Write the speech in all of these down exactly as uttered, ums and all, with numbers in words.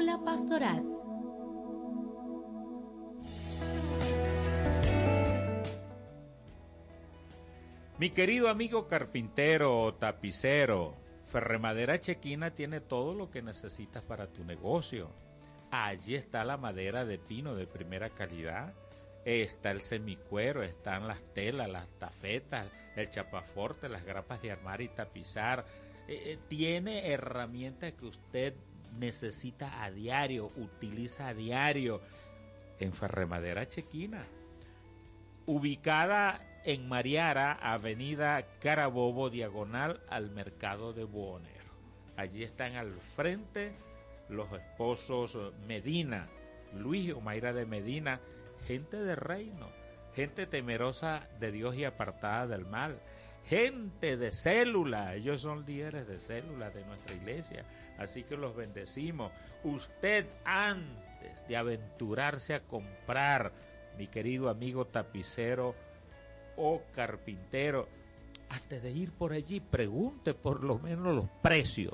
Brújula Pastoral. Mi querido amigo carpintero o tapicero, Ferremadera Chequina tiene todo lo que necesitas para tu negocio. Allí está la madera de pino de primera calidad, está el semicuero, están las telas, las tafetas, el chapaforte, las grapas de armar y tapizar. Eh, tiene herramientas que usted necesita a diario, utiliza a diario en Ferremadera Chequina, ubicada en Mariara, avenida Carabobo, diagonal al mercado de Buhonero. Allí están al frente los esposos Medina, Luis y Omaira de Medina, gente de reino, gente temerosa de Dios y apartada del mal, gente de célula. Ellos son líderes de célula de nuestra iglesia, así que los bendecimos. Usted, antes de aventurarse a comprar, mi querido amigo tapicero o carpintero, antes de ir por allí, pregunte por lo menos los precios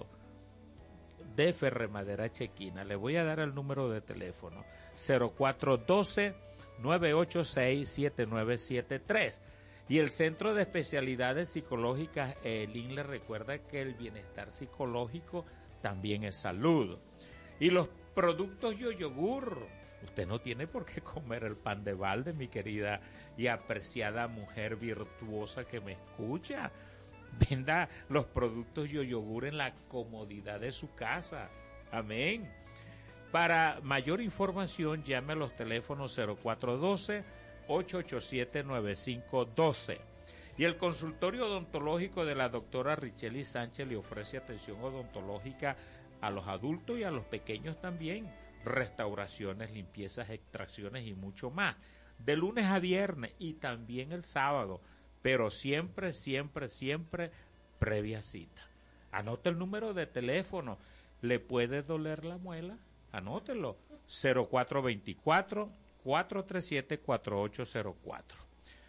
de Ferremadera Chequina. Le voy a dar el número de teléfono cero cuatro uno dos, nueve ocho seis, siete nueve siete tres. Y el Centro de Especialidades Psicológicas, el I N, le recuerda que el bienestar psicológico también es salud. Y los productos Yoyogur, usted no tiene por qué comer el pan de balde, mi querida y apreciada mujer virtuosa que me escucha. Venda los productos Yoyogur en la comodidad de su casa. Amén. Para mayor información, llame a los teléfonos cero cuatro uno dos, ocho ocho siete, nueve cinco uno dos. Y el consultorio odontológico de la doctora Richely Sánchez le ofrece atención odontológica a los adultos y a los pequeños también. Restauraciones, limpiezas, extracciones y mucho más. De lunes a viernes y también el sábado. Pero siempre, siempre, siempre previa cita. Anote el número de teléfono. ¿Le puede doler la muela? Anótelo. cero cuatro dos cuatro, cuatro tres siete, cuatro ocho cero cuatro.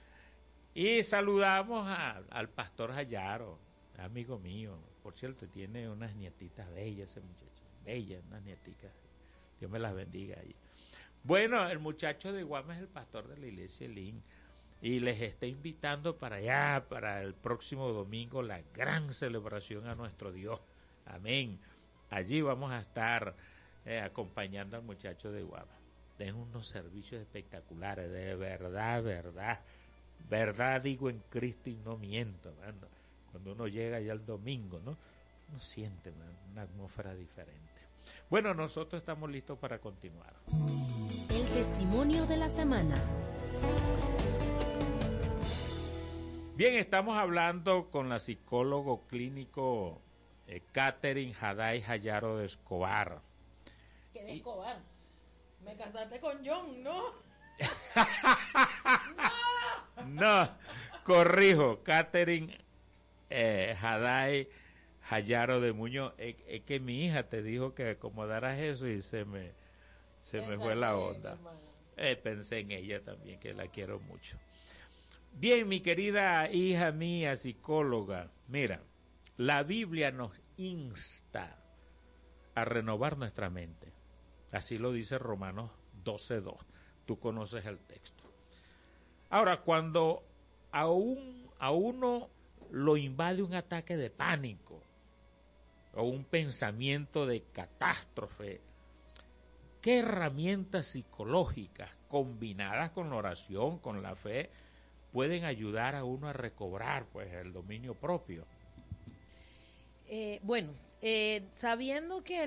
Y saludamos a, al pastor Jayaro, amigo mío. Por cierto, tiene unas nietitas bellas ese muchacho. Bellas, unas nieticas. Dios me las bendiga ahí. Bueno, el muchacho de Guama es el pastor de la iglesia Elín y les está invitando para allá, para el próximo domingo, la gran celebración a nuestro Dios. Amén. Allí vamos a estar eh, acompañando al muchacho de Guama. Tienen unos servicios espectaculares, de verdad, verdad. Verdad digo en Cristo y no miento, mano. Cuando uno llega ya el domingo, ¿no? Uno siente, man, una atmósfera diferente. Bueno, nosotros estamos listos para continuar. El testimonio de la semana. Bien, estamos hablando con la psicólogo clínico eh, Catherine Haday Jayaro de Escobar. ¿Qué de Escobar? Me casaste con John, ¿no? ¡No! No, corrijo, Catherine eh, Haday Jayaro de Muñoz. Es, es que mi hija te dijo que acomodaras eso y se me se me fue la onda. Eh, pensé en ella también, que la quiero mucho. Bien, mi querida hija mía, psicóloga, mira, la Biblia nos insta a renovar nuestra mente. Así lo dice Romanos doce dos. Tú conoces el texto. Ahora, cuando a, un, a uno lo invade un ataque de pánico o un pensamiento de catástrofe, ¿qué herramientas psicológicas combinadas con la oración, con la fe, pueden ayudar a uno a recobrar pues el dominio propio? Eh, bueno, eh, sabiendo que